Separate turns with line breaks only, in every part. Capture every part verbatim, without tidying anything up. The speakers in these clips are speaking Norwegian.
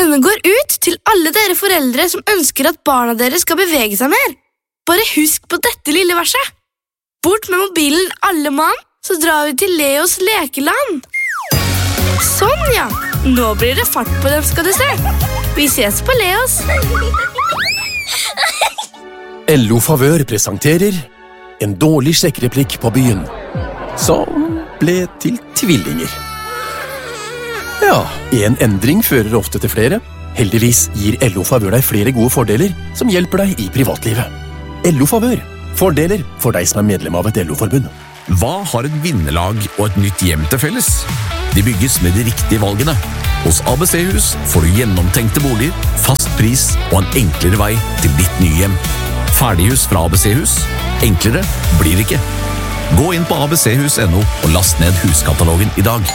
Denne går ut til alle dere foreldre som ønsker at barna deres skal bevege seg mer. Bare husk på dette lille verset. Bort med mobilen alle mann, så drar vi til Leos lekeland. Sånn, ja. Nå blir det fart på dem, skal du se. Vi ses på Leos.
L O Favør presenterer en dårlig sjekkereplikk på byen, som ble til tvillinger. Ja, en endring fører ofte til flere. Heldigvis gir L O Favør deg flere gode fordeler som hjelper deg i privatlivet. L O Favør. Fordeler for deg som er medlem av et L O-forbund.
Hva har et vinnerlag og et nytt hjem til felles? De bygges med de riktige valgene. Hos A B C-hus får du gjennomtenkte boliger, fast pris og en enklere vei til ditt nye hjem. Ferdighus fra A B C-hus. Enklere blir det ikke. Gå inn på a b c hus punktum no og last ned huskatalogen i dag.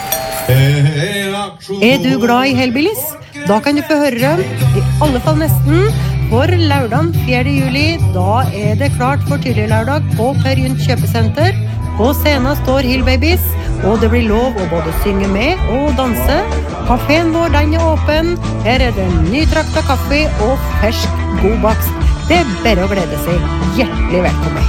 Er du glad i Hellbillies? Da kan du få høre dem, i alle fall nesten, for lørdag fjerde juli. Da er det klart for tydelig lørdag på Per Gynt kjøpesenter. På scenen står Hillbabies, og det blir lov å både synge med og danse. Kaféen vår, den er åpen. Her er det nytrakta kaffe og fersk god bakst. Det er bare å glede seg. Hjertelig velkommen.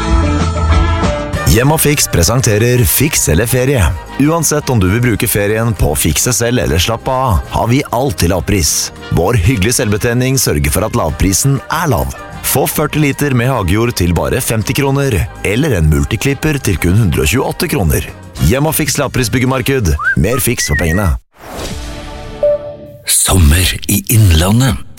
Hjem og Fiks presenterer Fiks eller ferie. Uansett om du vil bruke ferien på å fikse selv eller slappe av, har vi alt til lavpris. Vår hyggelige selvbetjening sørger for at lavprisen er lav. Få førti liter med hagejord til bare femti kroner, eller en multiklipper til kun hundre og tjueåtte kroner. Hjem og Fiks lavprisbyggemarked. Mer fiks for pengene.
Sommer i Innlandet.